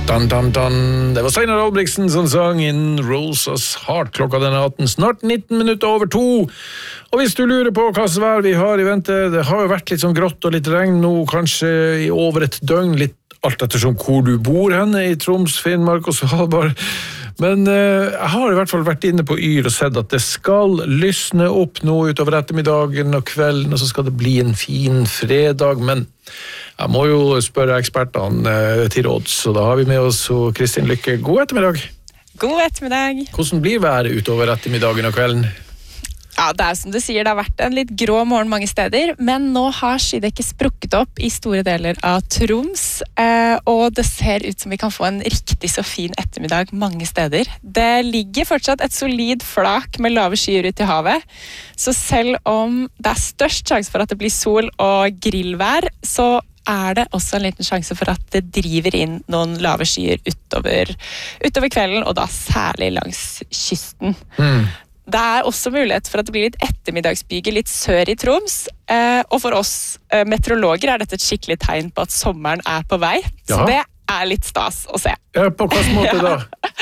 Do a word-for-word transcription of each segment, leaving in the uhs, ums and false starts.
Dan, dan, dan. Det var Steinar Albrigtsen som sang In Rosas Heart. Klokka den er atten, snart nitten minutter over to. Og hvis du lurer på hva slags vær vi har i vente, det har jo vært litt sånn grått og litt regn nå, kanskje i over et døgn, litt alt ettersom hvor du bor henne, i Troms, Finnmark og Svalbard. Men eh, jeg har i hvert fall vært inne på Yr og sett at det skal lysne opp nå utover ettermiddagen og kvelden, og så skal det bli en fin fredag, men jeg må jo spørre ekspertene eh, til råds, så da har vi med oss Kristin Lykke. God ettermiddag. God ettermiddag. Hvordan blir været utover ettermiddagen og kvelden? Ja, det er som du sier, det har vært en litt grå morgen mange steder, men nå har skydekket sprukket opp i store deler av Troms, eh, og det ser ut som vi kan få en riktig så fin ettermiddag mange steder. Det ligger fortsatt et solid flak med lave skyer ut i havet, så selv om det er størst sjanse for at det blir sol og grillvær, så er det også en liten sjanse for at det driver inn noen lave skyer utover, utover kvelden, og da særlig langs kysten. Mm. Det er også mulighet for at det blir litt ettermiddagsbyger litt sør i Troms, eh, og for oss eh, meteorologer er dette et skikkelig tegn på at sommeren er på vei, ja. Så det er litt stas å se. Ja, på hvilken måte da?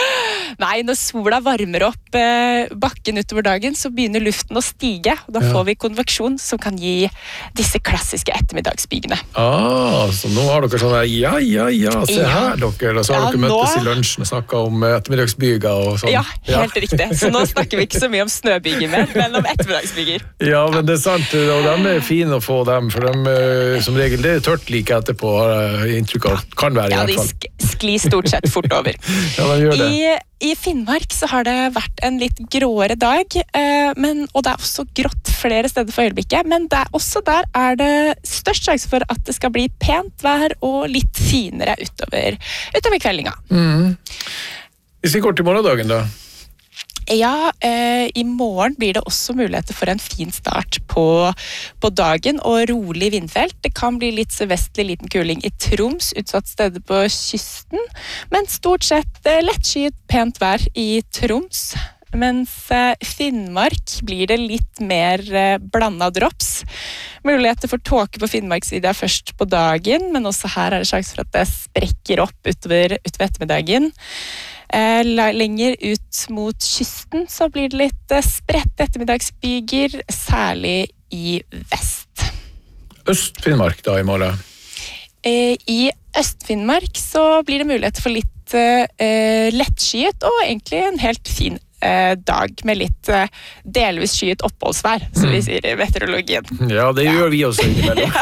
Nei, når sola varmer opp eh, bakken utover dagen, så begynner luften å stige, og da ja. Får vi konveksjon som kan gi disse klassiske ettermiddagsbygene. Ah, så nå har dere sånn der, ja, ja, ja, se ja. Her dere, og så har ja, dere møttes nå... i lunsjen og snakket om ettermiddagsbyger og sånn. Ja, helt ja. Riktig. Så nå snakker vi ikke så mye om snøbyger mer, men om ettermiddagsbyger. Ja, men det er sant, og de er fine å få dem, for de som regel, det er tørt like etterpå, har jeg inntrykk av, kan være i hvert fall. Ja, de sk- sklir stort sett fort over. Ja, de gjør det. I I Finnmark så har det vært en litt gråere dag, eh, men, og det er også grått flere steder for øyeblikket, men det er også der er det størst sjanse for at det skal bli pent vær og litt finere utover, utover kveldinga. Mm. Hvis vi går til morgendagen da? Ja, eh, i morgen blir det også muligheter for en fin start på, på dagen og rolig vindfelt. Det kan bli litt sørvestlig liten kuling i Troms, utsatt steder på kysten, men stort sett eh, lettskyet pent vær i Troms. Mens eh, Finnmark blir det litt mer eh, blandet drops. Muligheter for tåke på Finnmarkssiden først på dagen, men også her er det sjanse for at det sprekker opp utover, utover ettermiddagen. Eh, lenger ut mot kysten så blir det litt eh, spredt ettermiddagsbyger, særlig i vest. Øst-Finnmark da i morgen? Eh, I Øst-Finnmark så blir det mulighet for litt eh, lettskyet og egentlig en helt fin eh, dag med litt eh, delvis skyet oppholdsvær, som mm. vi sier i meteorologien. Ja, det ja. Gjør vi også innimellom.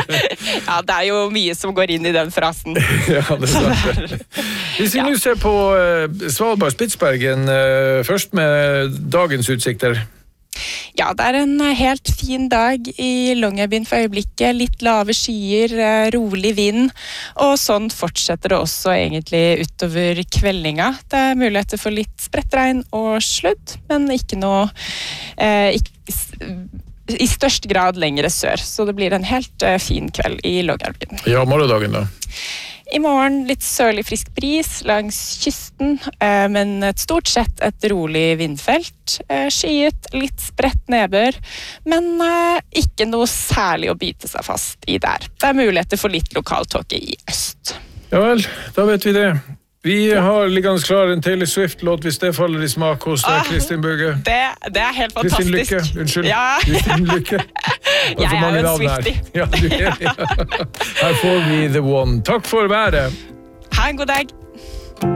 Ja, det er jo mye som går inn i den frasen. Ja, det er sant. Hvis vi ja. Nå ser på uh, Svalbard, Spitsbergen, uh, først med dagens utsikter. Ja, det er en helt fin dag i Longyearbyen for øyeblikket. Litt lave skyer, rolig vind, og sånn fortsetter det også egentlig utover kveldinga. Det er muligheter for litt sprettregn og sludd, men ikke noe eh, ikke, i størst grad lengre sør. Så det blir en helt eh, fin kveld i Longyearbyen. Ja, morgendagen da? I morgen litt sørlig frisk bris langs kysten, eh, men et stort sett et rolig vindfelt. Eh, skyet, litt spredt nedbør, men eh, ikke noe særlig å bite seg fast i der. Det er muligheter for litt lokaltåke i øst. Ja vel, da vet vi det. Vi har liggende klar en Taylor Swift-låt hvis det faller i smak hos deg, Kristin Bugge. Det, det er helt fantastisk. Kristin Lykke, unnskyld. Ja. Kristin Lykke. Jeg er jo en Swiftie. Ja, du er, ja. Her får vi The One. Takk for været. Ha en god dag.